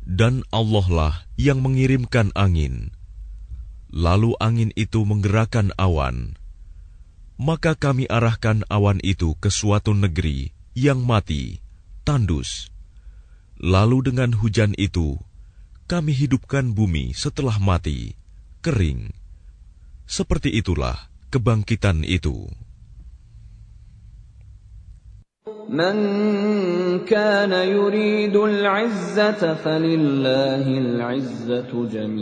Dan Allah lah yang mengirimkan angin. Lalu angin itu menggerakkan awan. Maka kami arahkan awan itu ke suatu negeri yang mati, tandus. Lalu dengan hujan itu, kami hidupkan bumi setelah mati, kering. Seperti itulah kebangkitan itu. Man kana yuridul 'izzata falillahil 'izzatu jami'an.